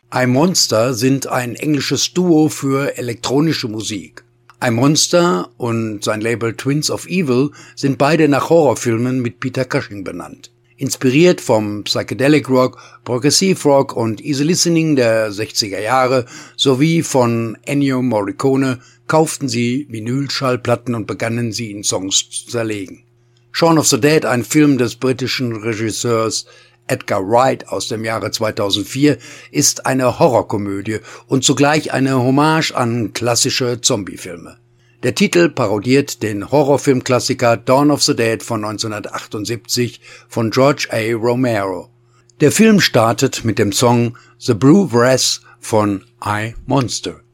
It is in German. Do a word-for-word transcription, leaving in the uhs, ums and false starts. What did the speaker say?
I-Monster sind ein englisches Duo für elektronische Musik. I-Monster und sein Label Twins of Evil sind beide nach Horrorfilmen mit Peter Cushing benannt. Inspiriert vom Psychedelic Rock, Progressive Rock und Easy Listening der sechziger Jahre sowie von Ennio Morricone kauften sie Vinylschallplatten und begannen sie in Songs zu zerlegen. Shaun of the Dead, ein Film des britischen Regisseurs Edgar Wright aus dem Jahre zweitausendvier, ist eine Horrorkomödie und zugleich eine Hommage an klassische Zombiefilme. Der Titel parodiert den Horrorfilmklassiker Dawn of the Dead von neunzehnhundertachtundsiebzig von George A. Romero. Der Film startet mit dem Song The Blue Breath von I-Monster.